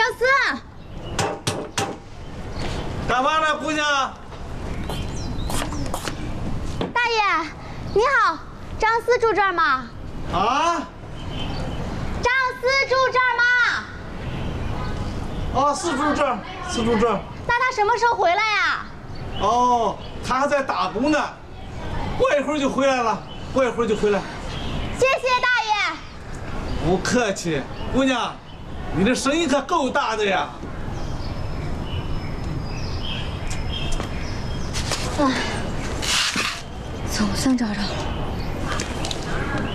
张思， 干嘛呢，姑娘？ 大爷，你好，张思住这儿吗？ 啊？ 张思住这儿吗？ 哦，是住这儿，是住这儿。 那他什么时候回来呀？ 哦，他还在打工呢，过一会儿就回来了，过一会儿就回来。 谢谢大爷。 不客气，姑娘，你这生意可够大的呀。 总算找着了。